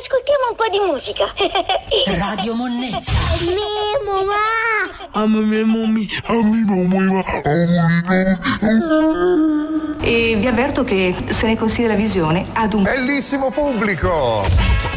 ascoltiamo un po' di musica. Radio Monnezza. E vi avverto che se ne consiglia la visione ad un Bellissimo pubblico!